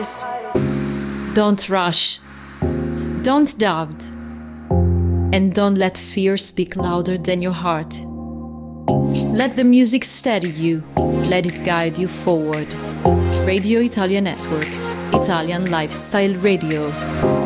Don't rush, don't doubt, and don't let fear speak louder than your heart. Let the music steady you, let it guide you forward. Radio Italia Network, Italian Lifestyle Radio.